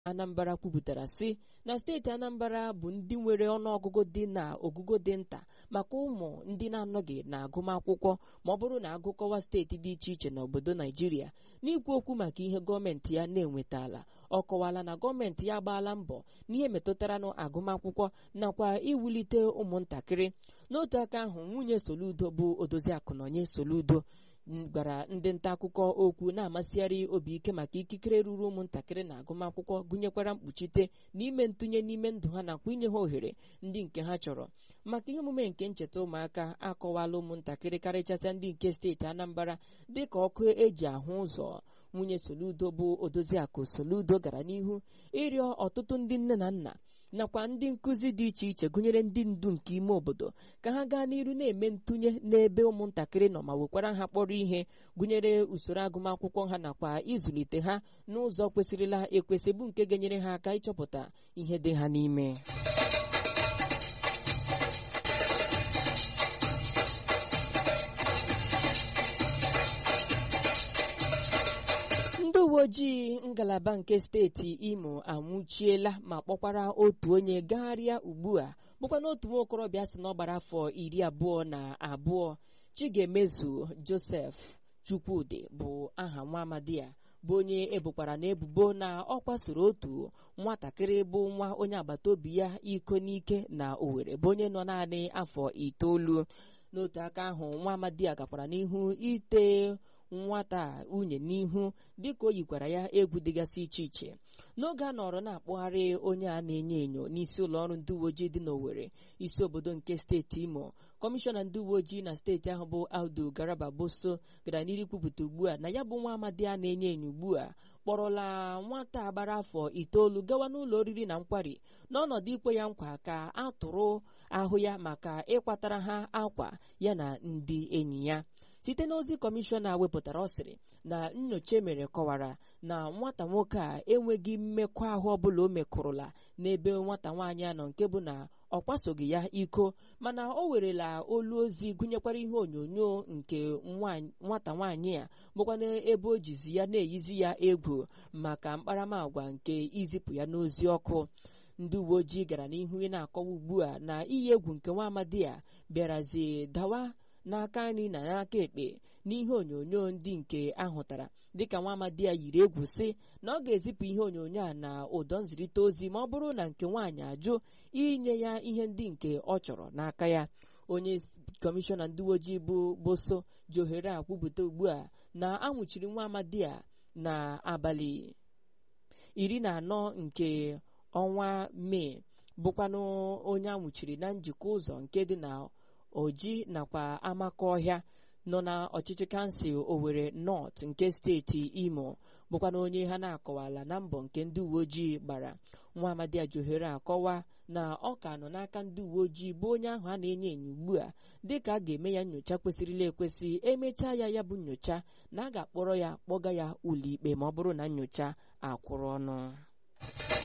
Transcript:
Anambra kwupụtara sị na steeti Anambra bụ ndị nwere ọnụọgụgụ dị na ogugo dị nta maka ụmụ ndị na-anọghị na agụmakwụkwọ ma ọ bụrụ na agụkọwa steeti dị iche iche n'obodo Naijiria. N'ikwu okwu maka ihe gọọmenti ya na-enwetala, ọ kọwala na gọọmenti ya agbaala mbọ n'ihe metụtara n'agụmakwụkwọ nakwa iwulite ụmụntakịrị. N'otu aka ahụ, nwunye Soludo bụ Odoziakụ Nonye Soludo gwara ndị nta akụkọ okwu na-amasịgharị obi ike maka ikikere ruru ụmụntakịrị na agụmakwụkwọ, gụnyekwara mkpuchite na ime ntụnye n'ime ndụ ha nakwa inye ha ohere ndị nke ha chọrọ. Maka ihe omume nke ncheta ụmụaka, akọwala ụmụntakịrị karịchasịa ndị nke steeti Anambra dịka ọkụ eji ahụ ụzọ. Nwunye Soludo bụ Odoziakụ Soludo gara n'ihu ịrịọ ọtụtụ ndị nne na nna nakwa ndị nkụzi dị iche iche gụnyere ndị ndu nke ime obodo ka ha gaa n'iru na-eme ntụnye n'ebe ụmụntakịrị nọ ma wekwara ha kpọrọ ihe, gụnyere usoro agụmakwụkwọ ha nakwa ịzụlite ha n'ụzọ kwesịrịla ekwesị bụ nke ga-enyere ha aka ịchọpụta ihe dị ha n'ime. Ndị uwe ojii ngalaba nke steeti Imo anwụchiela ma kpọkwara otu onye gagharịa ugbu a bụkwa n'otu nwa okorobịa si na ọ gbara afọ 22. Chigemezu Joseph Chukwudi bụ aha nwa amadi ya, bụ onye ebokwara n'ebubo na ọ kwasoro otu nwatakịrị bụ nwa onye agbata obi ya iko n'ike na Owerri, bụ onye nọ naanị afọ 9. N'otu aka ahụ, nwa amadi ya gakwara n'ihu ite nwata unye n'ihu dịka o yikwara ya egwu dịgasị iche iche. N'oge a nọrọ na-akpụgharị onye a na-enyo enyo n'isi ụlọọrụ ndị uwe ojii dị n'Owerri, isi obodo nke steeti Imo, kọmishọna ndị uwe ojii na steeti ahụ bụ Audu Garaba Boso gara n'ihu kwupụta ugbu a na ya bụ nwa amadi a na-enyo enyo ugbu a kpọrọla nwata gbara afọ 9 gawa n'ụlọ oriri na nkwari n'ọnọdụ ikwe ya nkwa ka a tụrụ ahụ ya maka ịkwatara ha akwa ya na ndị enyi ya. Site n'ozi kọmishọna wepụtara, ọ sịrị na nnyocha emere kọwara na nwata nwoke a enweghị mmekọahụ ọbụla o mekụrụla n'ebe nwata nwaanyị a nọ, nke bụ na ọ kwasoghị ya iko, mana o werela olu ozi gụnyekwara ihe onyonyo nke nwata nwaanyị a bụkwa n'ebe o jizi ya na-eyizi ya egwu maka mkparamagwa nke izipụ ya n'ozi ọkụ. Ndị uwe ojii gara n'ihu na-akọwa ugbu a na iyi egwu nke nwa amadi a bịarazi dawa n'aka nri na n'aka ekpe n'ihe onyonyo ndị nke ahụtara, dịka nwa amadi ya yiri egwu sị na ọ ga-ezipụ ihe onyonyo a na ụdọ nzirịta ozi ma ọ bụrụ na nke nwaanyị ajụ inye ya ihe ndị nke ọ chọrọ n'aka ya. Onye kọmishọna ndị uwe ojii bụ Boso ji ohere a kwupụta ugbu a na anwụchiri nwa amadi a na abalị 14 nke ọnwa Mee, bụkwanụ onye anwụchiri na njikọ ụzọ nke dị na Oji nakwa Amakọhịa nọ na ọchịchị kansụl Owerri North nke steeti Imo, bụkwa na onye ha na-akọwala na mbọ nke ndị uwe ojii gbara. Nwa amadi a Johere akọwa na ọ ka nọ n'aka ndị uwe ojii bụ onye ahụ a na-enyo enyo ugbu a dịka a ga-eme ya nnyocha kwesịrịla ekwesị. Emechaa ya bụ nnyocha na a ga-akpọrọ ya kpọga ya ụlọikpe ma ọ bụrụ na nnyocha akwụrụ ọnụ.